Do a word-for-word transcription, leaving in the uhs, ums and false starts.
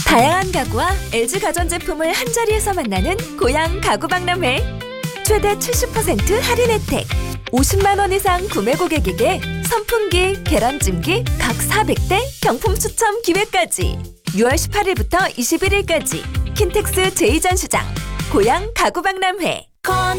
다양한 가구와 엘지 가전제품을 한자리에서 만나는 고양 가구박람회. 최대 칠십 퍼센트 할인 혜택. 오십만 원 이상 구매 고객에게 선풍기, 계란찜기 각 사백 대 경품 추첨 기회까지. 유월 십팔일부터 이십일일까지 킨텍스 제이 전시장 고양 가구박람회.